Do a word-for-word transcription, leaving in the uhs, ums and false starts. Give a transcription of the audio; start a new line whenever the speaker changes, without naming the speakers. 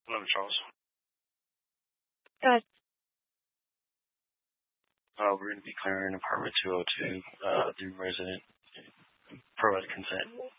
Hello, Charles.
Good.
Uh, we're going to be clearing apartment two oh two, uh, the resident provided consent.